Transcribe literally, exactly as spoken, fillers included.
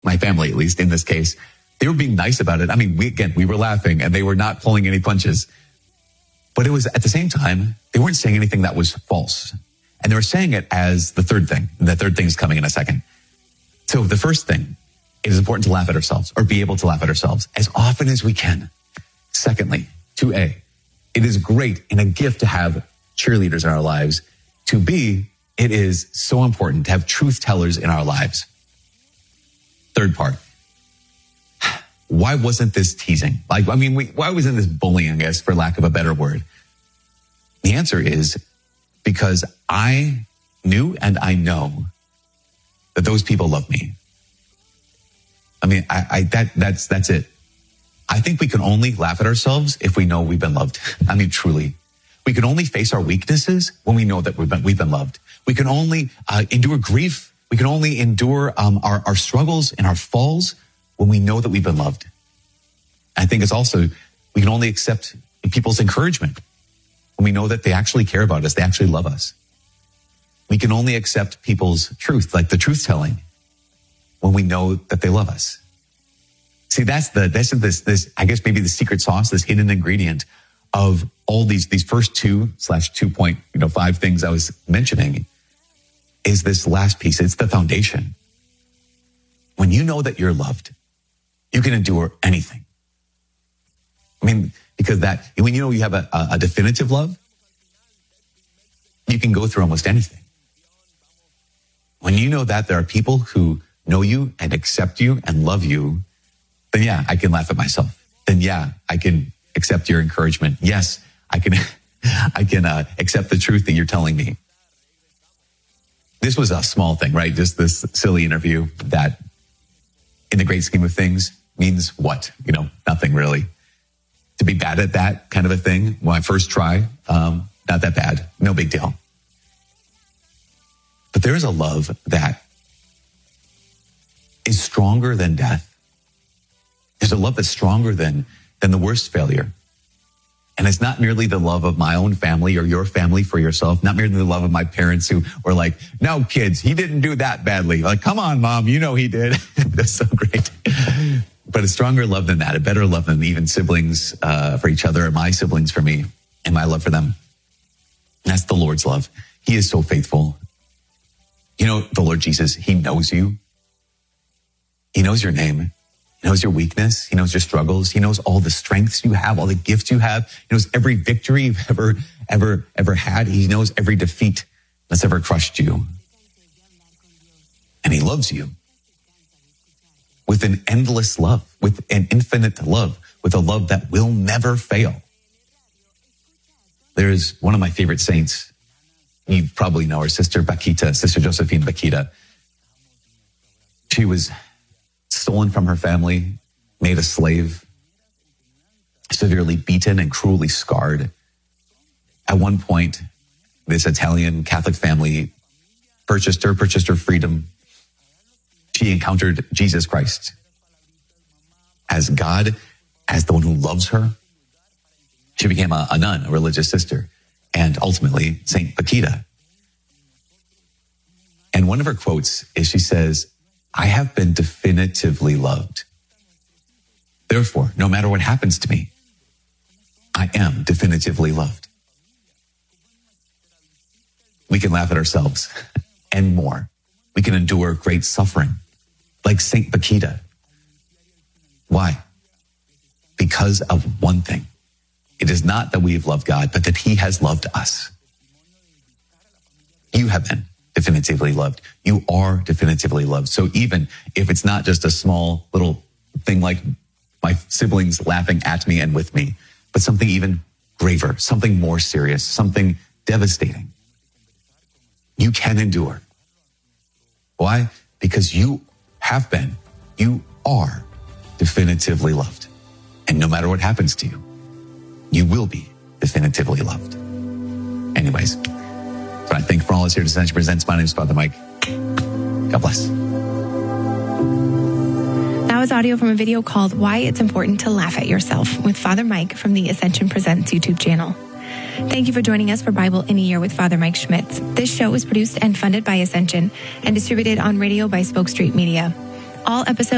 my family, at least in this case, they were being nice about it. I mean, we, again, we were laughing and they were not pulling any punches. But it was at the same time, they weren't saying anything that was false. And they were saying it as the third thing. And the third thing is coming in a second. So the first thing, it is important to laugh at ourselves or be able to laugh at ourselves as often as we can. Secondly, two A, it is great and a gift to have cheerleaders in our lives. two B, it is so important to have truth tellers in our lives. Third part, why wasn't this teasing? Like, I mean, we, why wasn't this bullying, I guess, for lack of a better word? The answer is because I knew and I know that those people love me. I mean, I, I that that's that's it. I think we can only laugh at ourselves if we know we've been loved. I mean, truly. We can only face our weaknesses when we know that we've been, we've been loved. We can only uh, endure grief. We can only endure um, our, our struggles and our falls when we know that we've been loved. I think it's also, we can only accept people's encouragement when we know that they actually care about us, they actually love us. We can only accept people's truth, like the truth telling, when we know that they love us. See, that's the, that's this, this, I guess maybe the secret sauce, this hidden ingredient of all these, these first two slash two point, you know, five things I was mentioning is this last piece. It's the foundation. When you know that you're loved, you can endure anything. I mean, because that, when you know you have a, a definitive love, you can go through almost anything. When you know that there are people who know you and accept you and love you, then yeah, I can laugh at myself. Then yeah, I can accept your encouragement. Yes, I can, I can uh, accept the truth that you're telling me. This was a small thing, right? Just this silly interview that in the great scheme of things means what? You know, nothing really. To be bad at that kind of a thing, when I first try, um, not that bad, no big deal. But there is a love that is stronger than death. There's a love that's stronger than, than the worst failure. And it's not merely the love of my own family or your family for yourself, not merely the love of my parents who were like, no, kids, he didn't do that badly. Like, come on, mom, you know he did. That's so great. But a stronger love than that, a better love than even siblings uh, for each other, or my siblings for me, and my love for them. And that's the Lord's love. He is so faithful. You know, the Lord Jesus, he knows you. He knows your name. He knows your weakness. He knows your struggles. He knows all the strengths you have, all the gifts you have. He knows every victory you've ever, ever, ever had. He knows every defeat that's ever crushed you. And he loves you with an endless love, with an infinite love, with a love that will never fail. There's one of my favorite saints. You probably know her, Sister Bakhita, Sister Josephine Bakhita. She was stolen from her family, made a slave, severely beaten and cruelly scarred. At one point, this Italian Catholic family purchased her, purchased her freedom. She encountered Jesus Christ as God, as the one who loves her. She became a, a nun, a religious sister, and ultimately Saint Bakhita. And one of her quotes is she says, I have been definitively loved. Therefore, no matter what happens to me, I am definitively loved. We can laugh at ourselves and more. We can endure great suffering like Saint Bakhita. Why? Because of one thing. It is not that we have loved God, but that he has loved us. You have been definitively loved. You are definitively loved. So even if it's not just a small little thing like my siblings laughing at me and with me, but something even graver, something more serious, something devastating, you can endure. Why? Because you have been, you are definitively loved. And no matter what happens to you, you will be definitively loved. Anyways, so I thank for all us here to Ascension Presents. My name is Father Mike. God bless. That was audio from a video called Why It's Important to Laugh at Yourself with Father Mike from the Ascension Presents YouTube channel. Thank you for joining us for Bible in a Year with Father Mike Schmitz. This show is produced and funded by Ascension and distributed on radio by Spoke Street Media. All episodes